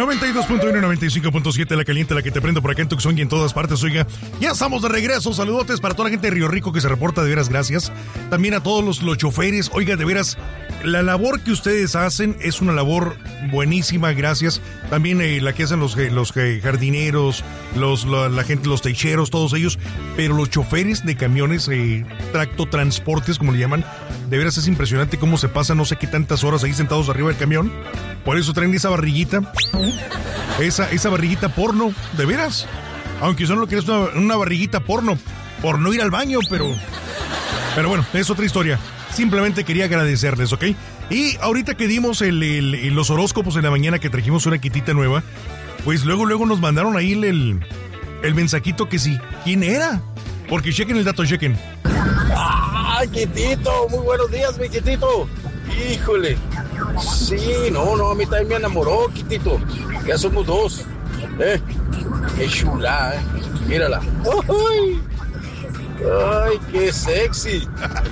92.1, 95.7, la caliente, la que te prende por acá en Tucson y en todas partes. Oiga, ya estamos de regreso. Saludotes para toda la gente de Río Rico que se reporta, de veras, gracias. También a todos los choferes. Oiga, de veras, la labor que ustedes hacen es una labor buenísima, gracias. También la que hacen los jardineros, la gente, los techeros, todos ellos. Pero los choferes de camiones, tractotransportes, como le llaman, de veras es impresionante cómo se pasan no sé qué tantas horas ahí sentados arriba del camión. Por eso traen esa barriguita, esa barriguita porno, de veras. Aunque solo quieres una barriguita porno, por no ir al baño, pero bueno, es otra historia. Simplemente quería agradecerles, ¿ok? Y ahorita que dimos los horóscopos en la mañana, que trajimos una quitita nueva, pues luego nos mandaron ahí el mensajito que sí, ¿quién era? Porque chequen el dato, chequen. ¡Ah, Quitito! Muy buenos días, mi Quitito. Híjole. Sí, no, a mí también me enamoró, Quitito. Ya somos dos. Qué chula, mírala. ¡Ay, qué sexy!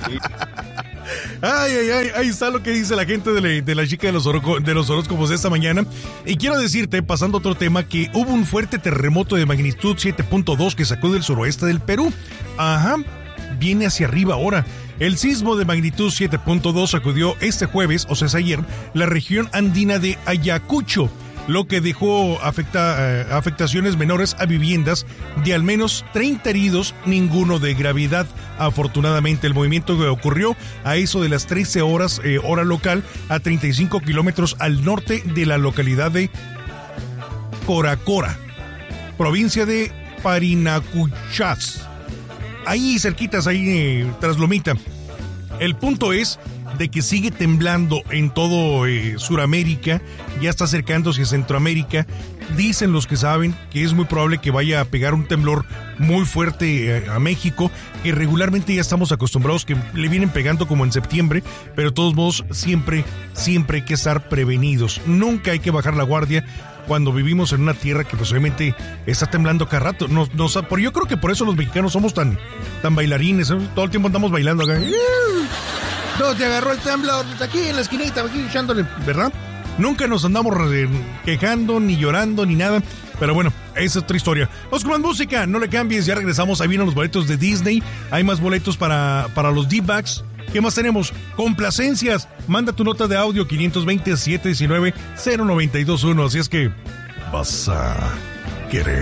Ay, ahí está lo que dice la gente de la chica de los horóscopos de esta mañana. Y quiero decirte, pasando a otro tema, que hubo un fuerte terremoto de magnitud 7.2 que sacó del suroeste del Perú. Ajá, viene hacia arriba ahora. El sismo de magnitud 7.2 sacudió este jueves, o sea, es ayer, la región andina de Ayacucho, lo que dejó afectaciones menores a viviendas de al menos 30 heridos, ninguno de gravedad. Afortunadamente, el movimiento que ocurrió a eso de las 13 horas, hora local, a 35 kilómetros al norte de la localidad de Coracora, provincia de Parinacuchás. Ahí cerquitas, ahí tras Lomita. El punto es de que sigue temblando en todo Suramérica, ya está acercándose a Centroamérica. Dicen los que saben que es muy probable que vaya a pegar un temblor muy fuerte a México, que regularmente ya estamos acostumbrados que le vienen pegando como en septiembre, pero de todos modos siempre hay que estar prevenidos. Nunca hay que bajar la guardia cuando vivimos en una tierra que posiblemente está temblando cada rato. Yo creo que por eso los mexicanos somos tan bailarines, ¿eh? Todo el tiempo andamos bailando acá. No, te agarró el temblor, aquí en la esquinita, aquí echándole, ¿verdad? Nunca nos andamos quejando, ni llorando, ni nada. Pero bueno, esa es otra historia. Vamos con más música, no le cambies, ya regresamos. Ahí vienen los boletos de Disney. Hay más boletos para los D-Backs. ¿Qué más tenemos? Complacencias. Manda tu nota de audio 520-719-0921. Así es que vas a querer.